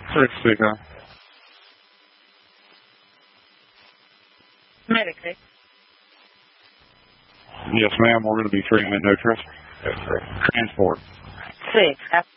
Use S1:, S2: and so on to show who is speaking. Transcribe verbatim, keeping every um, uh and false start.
S1: Six, speak on.
S2: Medicaid.
S1: Yes, ma'am. We're going to be treatment no trespass. Transport.
S2: Six.